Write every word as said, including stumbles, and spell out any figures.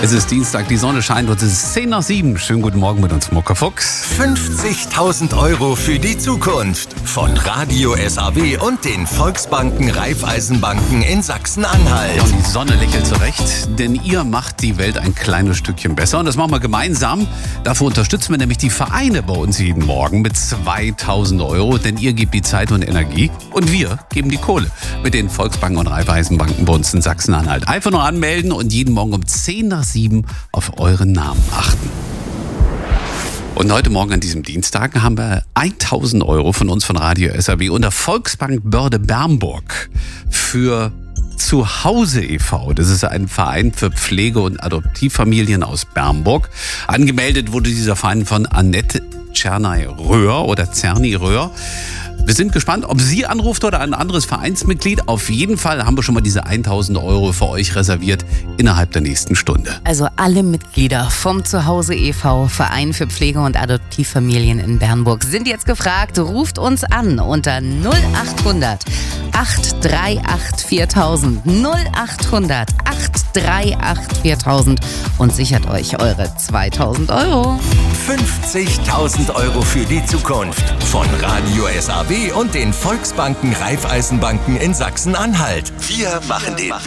Es ist Dienstag, die Sonne scheint und es ist zehn nach sieben. Schönen guten Morgen mit uns, Muckefuchs. fünfzigtausend Euro für die Zukunft von Radio S A B und den Volksbanken Raiffeisenbanken in Sachsen-Anhalt. Ja, und die Sonne lächelt zurecht, denn ihr macht die Welt ein kleines Stückchen besser. Und das machen wir gemeinsam. Dafür unterstützen wir nämlich die Vereine bei uns jeden Morgen mit zweitausend Euro. Denn ihr gebt die Zeit und Energie und wir geben die Kohle mit den Volksbanken und Raiffeisenbanken bei uns in Sachsen-Anhalt. Einfach nur anmelden und jeden Morgen um zehn nach sieben auf euren Namen achten. Und heute Morgen an diesem Dienstag haben wir tausend Euro von uns von Radio S A B und der Volksbank Börde-Bernburg für Zuhause e V. Das ist ein Verein für Pflege- und Adoptivfamilien aus Bernburg. Angemeldet wurde dieser Verein von Annette Czernay-Röhr oder Czerny-Röhr. Wir sind gespannt, ob sie anruft oder ein anderes Vereinsmitglied. Auf jeden Fall haben wir schon mal diese tausend Euro für euch reserviert innerhalb der nächsten Stunde. Also alle Mitglieder vom Zuhause e V, Verein für Pflege- und Adoptivfamilien in Bernburg, sind jetzt gefragt. Ruft uns an unter null achthundert acht drei acht viertausend, null achthundert acht drei acht viertausend und sichert euch eure zweitausend Euro. fünfzigtausend Euro für die Zukunft von Radio S A B und den Volksbanken Raiffeisenbanken in Sachsen-Anhalt. Wir machen den